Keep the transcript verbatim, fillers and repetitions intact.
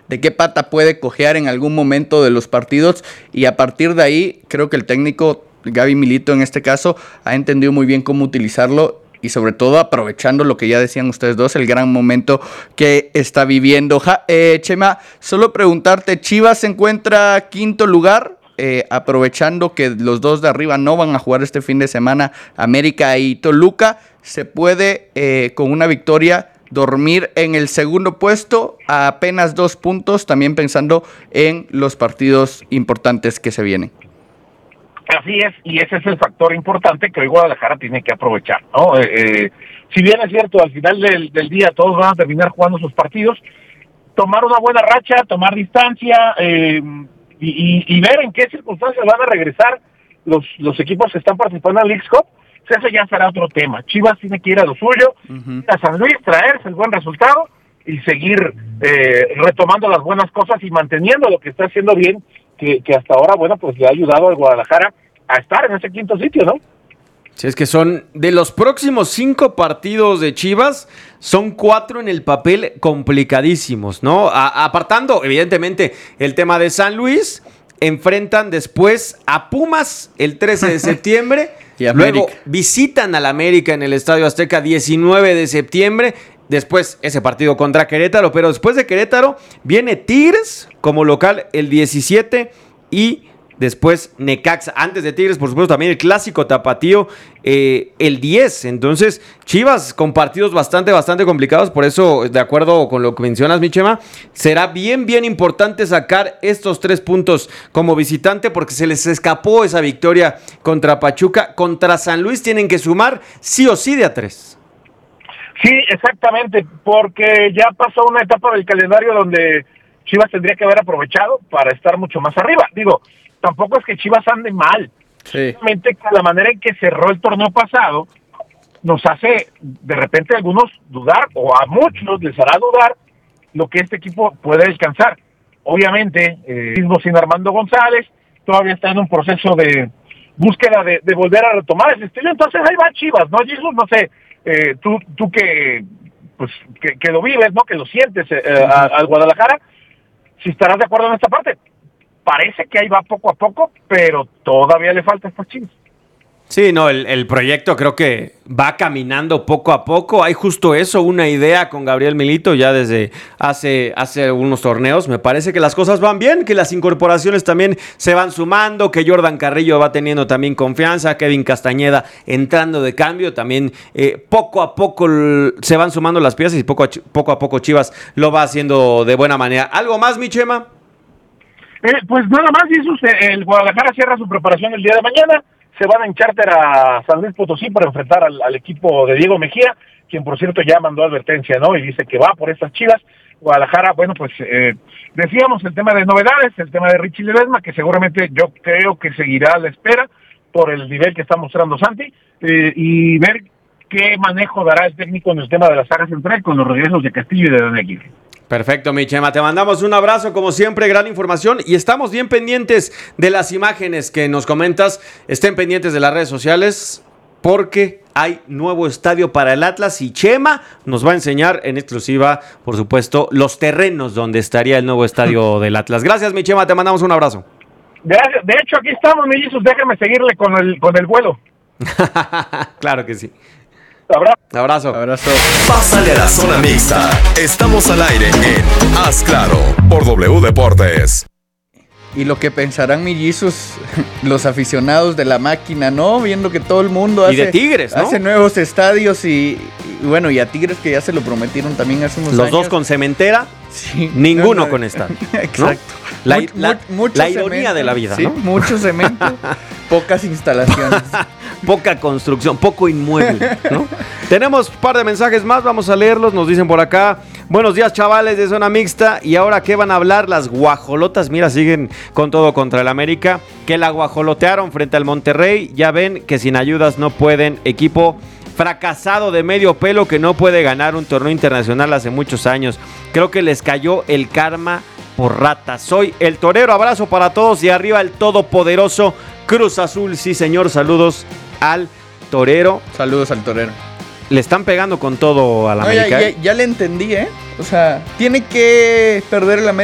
de qué pata puede cojear en algún momento de los partidos, y a partir de ahí creo que el técnico Gaby Milito en este caso ha entendido muy bien cómo utilizarlo, y sobre todo aprovechando lo que ya decían ustedes dos, el gran momento que está viviendo. Ja, eh, Chema, solo preguntarte, Chivas se encuentra quinto lugar, eh, aprovechando que los dos de arriba no van a jugar este fin de semana, América y Toluca, se puede eh, con una victoria dormir en el segundo puesto a apenas dos puntos, también pensando en los partidos importantes que se vienen. Así es, y ese es el factor importante que hoy Guadalajara tiene que aprovechar, ¿no? Eh, eh, si bien es cierto, al final del, del día todos van a terminar jugando sus partidos, tomar una buena racha, tomar distancia, eh, y, y, y ver en qué circunstancias van a regresar los, los equipos que están participando en Leagues Cup, ese ya será otro tema. Chivas tiene que ir a lo suyo, uh-huh. a San Luis, traerse el buen resultado y seguir eh, retomando las buenas cosas y manteniendo lo que está haciendo bien, que, que hasta ahora, bueno, pues le ha ayudado al Guadalajara a estar en ese quinto sitio, ¿no? Sí, es que son de los próximos cinco partidos de Chivas, son cuatro en el papel complicadísimos, ¿no? A, apartando, evidentemente, el tema de San Luis, enfrentan después a Pumas el trece de septiembre, y luego visitan al América en el Estadio Azteca diecinueve de septiembre, después ese partido contra Querétaro, pero después de Querétaro viene Tigres como local el diecisiete y después Necaxa, antes de Tigres, por supuesto, también el clásico tapatío eh, el diez. Entonces, Chivas con partidos bastante, bastante complicados. Por eso, de acuerdo con lo que mencionas, mi Chema, será bien, bien importante sacar estos tres puntos como visitante, porque se les escapó esa victoria contra Pachuca. Contra San Luis tienen que sumar sí o sí de a tres. Sí, exactamente, porque ya pasó una etapa del calendario donde Chivas tendría que haber aprovechado para estar mucho más arriba. Digo, tampoco es que Chivas ande mal. Sí. Simplemente que la manera en que cerró el torneo pasado nos hace de repente a algunos dudar, o a muchos les hará dudar lo que este equipo puede alcanzar. Obviamente, eh, mismo sin Armando González, todavía está en un proceso de búsqueda de, de volver a retomar ese estilo. Entonces ahí va Chivas, ¿no? Jesús, no sé, eh, tú tú que pues que, que lo vives, ¿no? Que lo sientes eh, a, al Guadalajara, si estarás de acuerdo en esta parte. Parece que ahí va poco a poco, pero todavía le falta a estas Chivas. Sí, no, el, el proyecto creo que va caminando poco a poco. Hay justo eso, una idea con Gabriel Milito ya desde hace, hace unos torneos. Me parece que las cosas van bien, que las incorporaciones también se van sumando, que Jordan Carrillo va teniendo también confianza, Kevin Castañeda entrando de cambio. También eh, poco a poco l- se van sumando las piezas y poco a, poco a poco Chivas lo va haciendo de buena manera. ¿Algo más, mi Chema? Eh, pues nada más, Jesús, el Guadalajara cierra su preparación el día de mañana. Se van en charter a San Luis Potosí para enfrentar al, al equipo de Diego Mejía, quien por cierto ya mandó advertencia, ¿no? Y dice que va por estas Chivas. Guadalajara, bueno, pues eh, decíamos el tema de novedades, el tema de Richie Ledesma, que seguramente yo creo que seguirá a la espera por el nivel que está mostrando Santi, eh, y ver qué manejo dará el técnico en el tema de la saga central con los regresos de Castillo y de Don Aguirre. Perfecto, mi Chema, te mandamos un abrazo, como siempre, gran información, y estamos bien pendientes de las imágenes que nos comentas. Estén pendientes de las redes sociales porque hay nuevo estadio para el Atlas y Chema nos va a enseñar en exclusiva, por supuesto, los terrenos donde estaría el nuevo estadio del Atlas. Gracias, mi Chema, te mandamos un abrazo. Gracias. De hecho, aquí estamos, mi Jesús, déjame seguirle con el, con el vuelo. Claro que sí. Abrazo. Abrazo. Abrazo. Pásale a la zona mixta. Estamos al aire en Haz Claro por W Deportes. Y lo que pensarán, mi Jesus, los aficionados de la máquina, ¿no? Viendo que todo el mundo hace, y de Tigres, ¿no? hace nuevos estadios y, y bueno, y a Tigres que ya se lo prometieron también hace unos Los años. Los dos con cementera, sí, ninguno no, no, con estadio. Exacto. ¿No? La, Much, la, mucho la ironía cemento, de la vida, sí, ¿no? Mucho cemento, pocas instalaciones. Poca construcción, poco inmueble, ¿no? Tenemos un par de mensajes más, vamos a leerlos. Nos dicen por acá: buenos días, chavales de Zona Mixta. ¿Y ahora qué van a hablar las guajolotas? Mira, siguen con todo contra el América, que la guajolotearon frente al Monterrey. Ya ven que sin ayudas no pueden. Equipo fracasado de medio pelo que no puede ganar un torneo internacional hace muchos años. Creo que les cayó el karma por ratas. Soy el Torero, abrazo para todos y arriba el todopoderoso Cruz Azul. Sí, señor, saludos al Torero. Saludos al Torero. Le están pegando con todo a la no, América. Ya, ya, ya le entendí, ¿eh? O sea, tiene que perder el América